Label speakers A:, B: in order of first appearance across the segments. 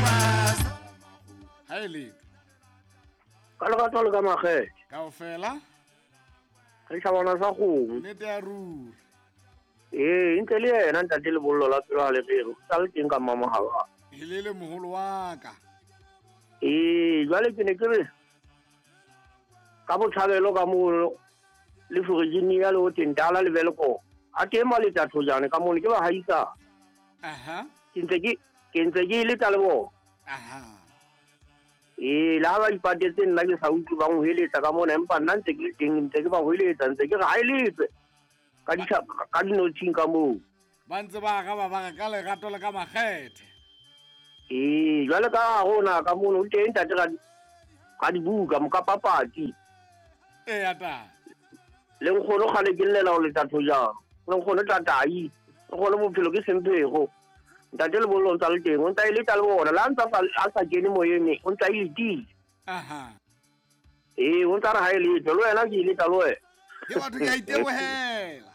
A: Haile
B: ka le gato le ka magete
A: kaofela
B: re tšhabana sa kgomo
A: nnete ya ruri
B: ntse le yena ntate le bollo la pelo a le pelo sa le teng ka mamagaba
A: e le mogolo wa ka
B: jwale ke ne ke re ka botlhabelo ka mo le Virginia le o tentala le beleko a teng maletsa thojane ka mone ke ba haisa ke ntse ke ile tsa le bona la ba ipatetse nna ke sa utlwe ba ngweletsa ka mona empa nna ntse ke teng ntse ke ba ngweletsa ntse ke re ha iletswe ka dinotsing ka moo
A: ba ntse ba ka legato le ka magethe
B: jwale ka gona ka mono o teng tate ka dibuka mo ka papati
A: ata
B: le nkgono gale ke llela go letsa thojana le nkgono tatai le gone bophelo ke semphego ntate le bollo ntsa le teng o ntsa ile tsa le bona la ntsa a sa kene moyene o ntsa iletile o ntsa re ha e letho le wena ke ile tsa le wena
A: ke batho ke a itebohela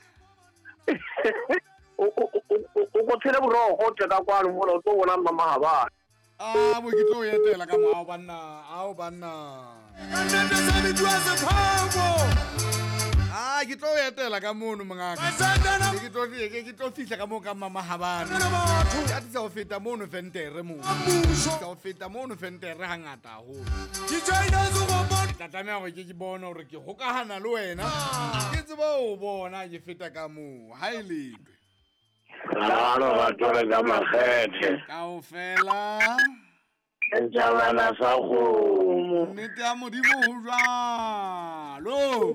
B: o go tshele borogo o teka kwano mola o tlo bona mamagabana
A: bo ke tlo etela ka mo ao banna ke tlo etela ka mono mongaka ke tlo fihla ka moo ka mamahabane ke atisa go feta mono fentere go feta mono fentere ga ngata gagolo ke tatamea go ke bona gore ke gokagana le wena ke tseba o bona ke feta ka moo ga e letwe
B: ka magethe
A: kaofela
B: ntšhabana sa kgomo
A: nnete ya modimo go jalo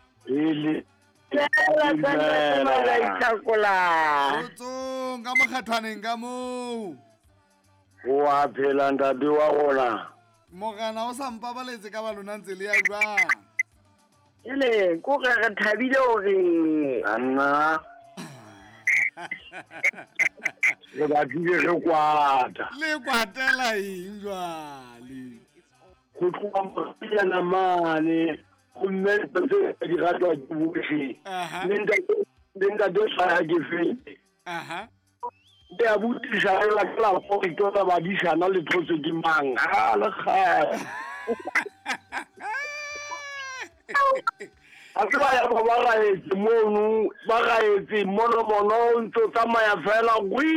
A: otsong ka mokgathwaneng ka moo
B: wa phela ntate wa gona
A: mogana o sampabaletse ka ba lona ntse le ya jwang
B: ko re thabile gore anna le batlile re
A: kwatela eng jwale
B: go tloga mopiana mane gomme se di ratwa ke botlhe le ntate tshwaya ke fete ke a botisa ela ke la gore tota badisana le thotse ke mang le kgale a se ba ya ba gaetse mono ba gaetse mono ntse o tsamaya fela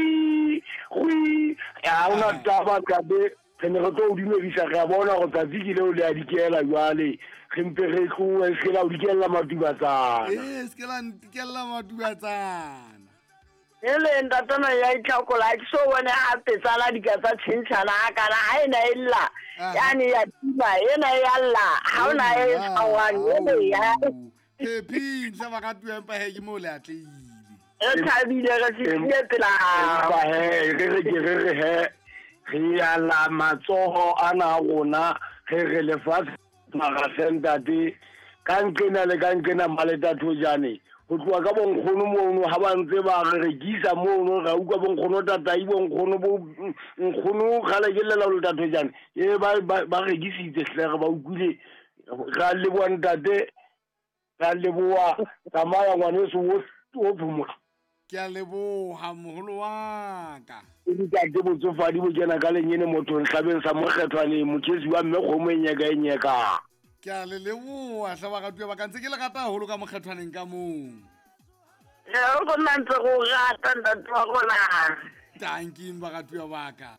B: ya ona taba kabe re ne re tlo o dumedisa re a bona go tsatsi ke leo le a dikela jwale re mpe re tloe se la o dikela matubatsana
A: se ke la ntikela matubatsana
B: ele ntatana ya itlhakola ke so bone gape tsala di ka tsa tshintshana kana ha ena illa yani ya tiba ena ya lla ha ona e tsawang ele ya
A: Pepi sa ba ka tueng pa he ke mo le atleile
B: e thabile ga se tsetela ba he re ya la matsogo ana gona re le fa maga sentate ka nkena maleta thojane go tloa ka bonkgono mono ha ba ntse ba re rekisa mono ga uka bonkgono tatai bonkgono gale ke lela lo tathojane ba rekisitse hlere ba ukule ga le bua ntate ka leboa tsamaya ngwaneso o phumola
A: ke a leboga mogolo wa ka
B: ke botsofadi bo kena ka lenyene mothong tlhabeng sa mokgethwane mokgesi wa mme kgomo enyeka
A: ke a le leboa tlhabagatue ba ka ntse ke le gata golo ka mokgethwaneng ka mong
B: go nna ntse go gata ntate wa gona
A: tanking bagatue ba ka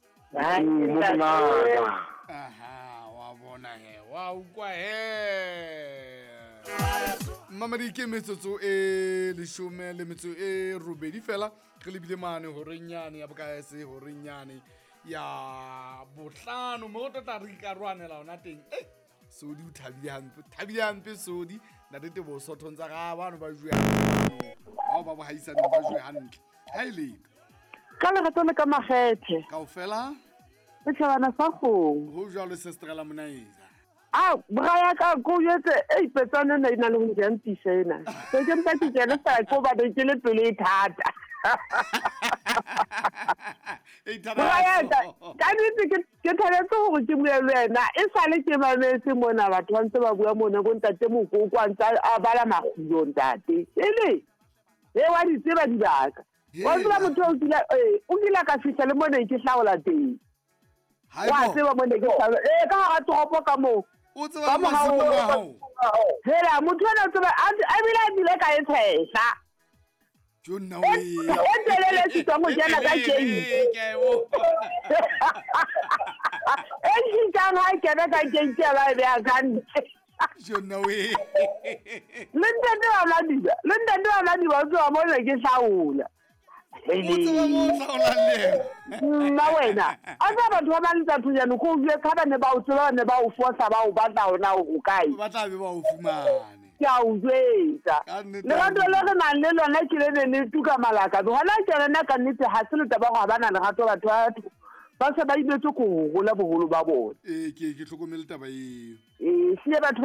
A: wa bona he wa ukwa he Mamadi ke metsotso e 18 fela re lebile mane ho renyane ya bokaese ho renyane ya bohlano mo tota re ka rwanela ona teng sodi o thabile hampe sodi na tete bo sothontsha ga bana ba jwe ha ba haisana ba jwe hantle ha ile
B: ka le gato le ka magethe
A: kaofela
B: e tšhabana sa kgomo
A: go jalo sestrela monaiza
B: braya ka go yetse petsana na ina le go jantisena se ke mpa ke le sa ko ba de ke le pele thata ka ditse ke thabetse gore ke bua le wena e sale ke mametse mona batho ba ntse ba bua mona go ntate mogoko a ntse a bala magulo ntate ele wa di tseba di baka wa tsela motho o kila ka fihla le mona ke hlaola teng
C: wa tseba mo ne ke sa ka ga toropo ka mo
A: o tseba masimo a hao
C: hela motho ana tseba a bila dile ka e tshesa
A: jonna we
C: e telele tsa mo jana ka keng e tshitang ha ke ba ka keng ke ba be a kan
A: jonna we
C: Lenda wa madi wa tswa mo ne ke saula
A: o tseba mo saolang le
C: na wena a ba batho ba bantsa thunyana go bue ka ba ne ba o tseba ne ba o fosa ba o batla ona o kae
A: ba tla be ba o fumane
C: ya o zwetsa le gato le re nang le lona ke le ne tuka malaka hona ke rena ka nnete ha se le taba go bana le gato batho ba se ba ibetse go gola bogolo ba bona
A: ke tlhokomele taba eo
C: se batho